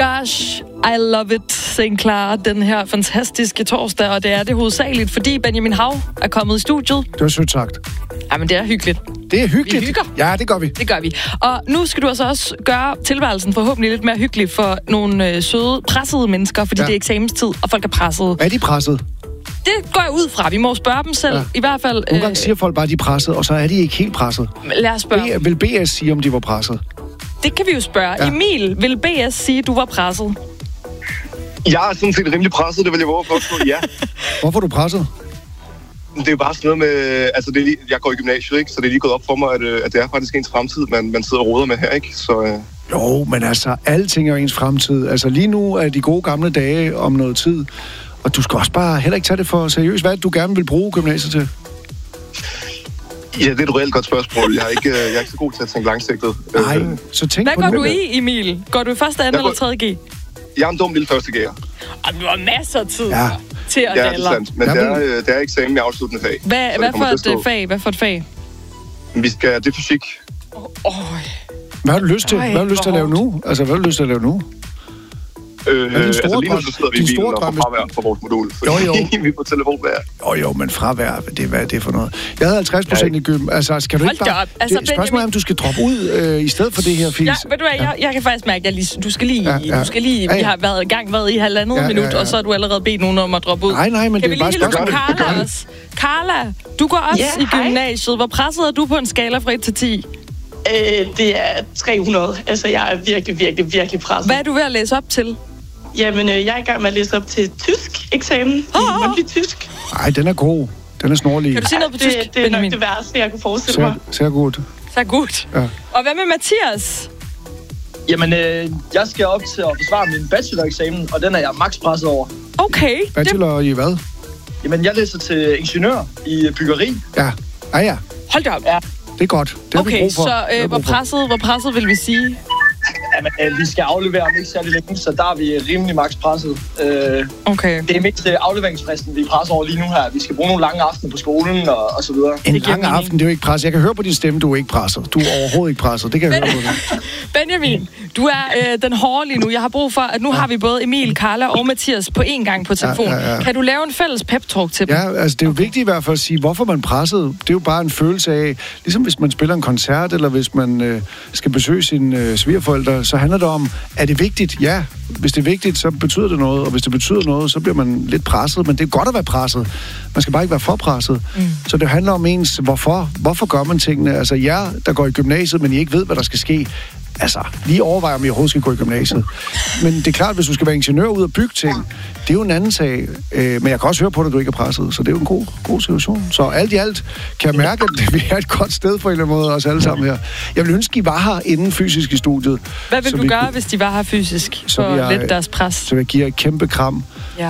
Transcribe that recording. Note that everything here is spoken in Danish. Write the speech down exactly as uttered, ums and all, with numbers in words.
Gosh, I love it, Saint Clara, den her fantastiske torsdag, og det er det hovedsageligt, fordi Benjamin Hav er kommet i studiet. Det var sødt sagt. Jamen, det er hyggeligt. Det er hyggeligt. Vi hygger. Ja, det gør vi. Det gør vi. Og nu skal du altså også gøre tilværelsen forhåbentlig lidt mere hyggelig for nogle øh, søde, pressede mennesker, fordi ja. det er eksamenstid, og folk er presset. Er de presset? Det går jeg ud fra. Vi må spørge dem selv. Ja. I hvert fald... Nogle gange siger folk bare, at de er presset, og så er de ikke helt presset. Lad os spørge. Vil B S sige, om de var presset? Det kan vi jo spørge. Ja. Emil, vil B S sige, at du var presset? Jeg er sådan set rimelig presset, det vil jeg våge for at få, ja. Hvorfor er du presset? Det er jo bare sådan noget med... Altså, det er lige, jeg går i gymnasiet, ikke? Så det er lige gået op for mig, at, at det er faktisk ens fremtid, man, man sidder og roder med her, ikke? Så... Øh... Jo, men altså, alting er ens fremtid. Altså, lige nu er de gode gamle dage om noget tid. Og du skal også bare heller ikke tage det for seriøst. Hvad er det, du gerne vil bruge gymnasiet til? Ja, det er et reelt godt spørgsmål. Jeg er ikke, jeg er ikke så god til at tænke langsigtet. Nej, øh, så tænk Hvad på går nu. du i, Emil? Går du i første, anden eller tredje G? Jeg er en dum lille første G'er. Og du har masser af tid ja. til at ja, dalle. det er sandt. Men Jamen. det, er, det er eksamen i afsluttende fag. Hvad, hvad for et fag? Hvad for et fag? Vi skal... Det er fysik. Oh, oh. Hvad har du lyst til? Øj, hvad har du lyst til at lave nu? Altså, hvad har du lyst til at lave nu? Øh, Hvad er din store altså lige nu drøm? så sidder vi Din i bilen store og får drøm? fravær fra vores modul. Jo, jo. vi er på telefon hver. Jo, jo, men fravær, det, hvad er det for noget? Jeg havde halvtreds procent i gym. Altså, skal du Hold ikke bare... op. Altså, det, spørgsmålet er, om du skal droppe ud øh, i stedet for det her fis. Ja, ved du hvad, ja. jeg, jeg kan faktisk mærke, at lige, du skal lige... Ja, ja. Du skal lige Ja, ja. Vi har været i gang været i halvandet Ja, ja, minut, ja. og så har du allerede bedt nogen om at droppe ud. Nej, nej, men kan det er bare spørgsmål. spørgsmål. Kan vi lige hilse Carla også? Carla, du går også Ja, i gymnasiet. Hvor presset er du på en skala fra et til ti? Øh, det er tre hundrede. Altså, jeg er virkelig, virkelig, virkelig presset. Hvad er du ved at læse op til? Jamen, øh, jeg er i gang med at læse op til tysk-eksamen. Oh, I mundtlig tysk. Nej, den er god. Den er snorlig. Kan du sige noget på det, tysk, det er nok Benjamin? det værste, jeg kunne forestille mig. Ser, ser godt. Så godt. Ja. Og hvad med Mathias? Jamen, øh, jeg skal op til at forsvare min bacheloreksamen, og den er jeg max presset over. Okay. Bachelor i hvad? Jamen, jeg læser til ingeniør i byggeri. Ja. Ah, ja. Hold da op. Ja. Det er godt. Det har vi Okay, brug for. så Det har øh, vi hvor brug for. presset, hvor presset vil vi sige? Jamen, øh, vi skal aflevere om ikke særlig længe, så der er vi rimelig max presset. Øh, Okay. det er mest øh, afleveringsfristen, vi er presset over lige nu her. Vi skal bruge nogle lange aftener på skolen og, og så videre. En Det giver lang mening. aften, det er jo ikke presset. Jeg kan høre på din stemme, du er ikke presset. Du er overhovedet ikke presset. Det kan jeg høre på dig. Benjamin, du er øh, den hårde lige nu. Jeg har brug for, at nu har vi både Emil, Carla og Mathias på én gang på telefon. Ja, ja, ja. Kan du lave en fælles pep-talk til dem? Ja, altså det er jo okay. vigtigt i hvert fald at sige, hvorfor man er presset. Det er jo bare en følelse af, ligesom hvis man spiller en koncert, eller hvis man øh, skal besøge sine øh, svigerforældre, så handler det om, er det vigtigt? Ja. Hvis det er vigtigt, så betyder det noget, og hvis det betyder noget, så bliver man lidt presset, men det er godt at være presset. Man skal bare ikke være for presset. Mm. Så det handler om ens, hvorfor, hvorfor gør man tingene? Altså jer, der går i gymnasiet, men I ikke ved, hvad der skal ske, altså, lige overvejer, om I overhovedet skal gå i gymnasiet. Men det er klart, hvis du skal være ingeniør ud og bygge ting, det er jo en anden sag. Øh, men jeg kan også høre på dig, at du ikke er presset, så det er jo en god, god situation. Så alt i alt kan jeg mærke, at vi er et godt sted på en eller anden måde, os alle sammen her. Jeg vil ønske, I var her inden fysisk i studiet. Hvad vil så du vi gøre, kunne, hvis de var her fysisk, for vil jeg- at lette deres pres? Så jeg giver et kæmpe kram. Ja.